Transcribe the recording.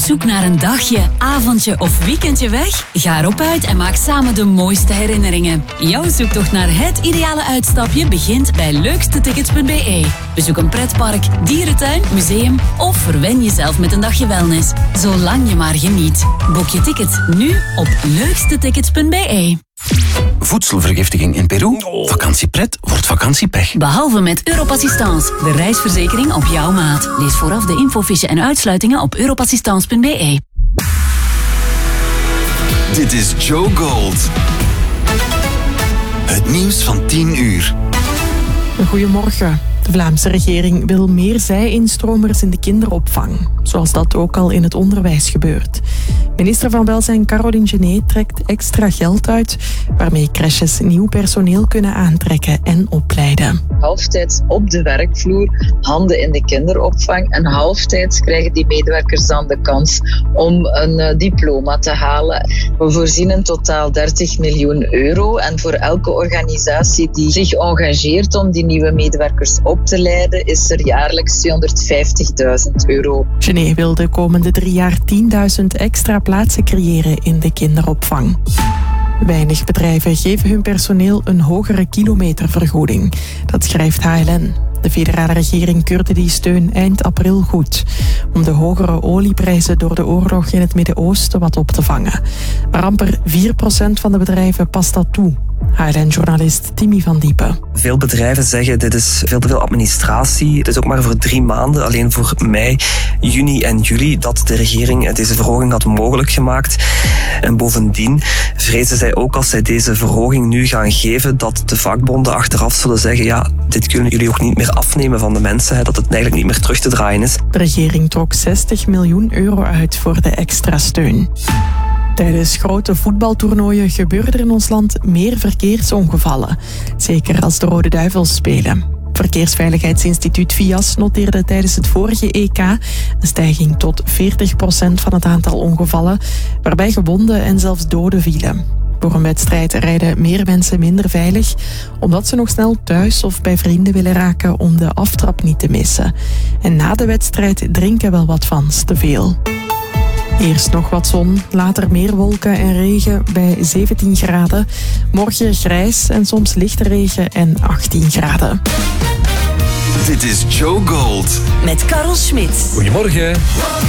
zoek naar een dagje, avondje of weekendje weg? Ga erop uit en maak samen de mooiste herinneringen. Jouw zoektocht naar het ideale uitstapje begint bij leukstetickets.be. Bezoek een pretpark, dierentuin, museum of verwen jezelf met een dagje wellness. Zolang je maar geniet. Boek je ticket nu op leukstetickets.be. Voedselvergiftiging in Peru? Vakantiepret wordt vakantiepech. Behalve met Europassistance, de reisverzekering op jouw maat. Lees vooraf de infofiche en uitsluitingen op europassistance.be. Dit is Joe Gold. Het nieuws van 10 uur. Goedemorgen. De Vlaamse regering wil meer zij-instromers in de kinderopvang, zoals dat ook al in het onderwijs gebeurt. Minister van Welzijn Caroline Genet trekt extra geld uit, waarmee crèches nieuw personeel kunnen aantrekken en opleiden. Halftijds op de werkvloer, handen in de kinderopvang en halftijds krijgen die medewerkers dan de kans om een diploma te halen. We voorzien in totaal 30 miljoen euro en voor elke organisatie die zich engageert om die nieuwe medewerkers op te leiden, is er jaarlijks 250.000 euro. Genet wil de komende 3 jaar 10.000 extra plaatsen creëren in de kinderopvang. Weinig bedrijven geven hun personeel een hogere kilometervergoeding. Dat schrijft HLN. De federale regering keurde die steun eind april goed, om de hogere olieprijzen door de oorlog in het Midden-Oosten wat op te vangen. Maar amper 4% van de bedrijven past dat toe. HLN-journalist Timmy van Diepen. Veel bedrijven zeggen dit is veel te veel administratie. Het is ook maar voor 3 maanden, alleen voor mei, juni en juli, dat de regering deze verhoging had mogelijk gemaakt. En bovendien vrezen zij ook als zij deze verhoging nu gaan geven, dat de vakbonden achteraf zullen zeggen, ja, dit kunnen jullie ook niet meer afnemen van de mensen, dat het eigenlijk niet meer terug te draaien is. De regering trok 60 miljoen euro uit voor de extra steun. Tijdens grote voetbaltoernooien gebeuren er in ons land meer verkeersongevallen. Zeker als de Rode Duivels spelen. Verkeersveiligheidsinstituut VIAS noteerde tijdens het vorige EK een stijging tot 40% van het aantal ongevallen, waarbij gewonden en zelfs doden vielen. Voor een wedstrijd rijden meer mensen minder veilig, omdat ze nog snel thuis of bij vrienden willen raken om de aftrap niet te missen. En na de wedstrijd drinken wel wat fans te veel. Eerst nog wat zon, later meer wolken en regen bij 17 graden. Morgen grijs en soms lichte regen en 18 graden. Dit is Joe Gold. Met Karel Schmidt. Goedemorgen.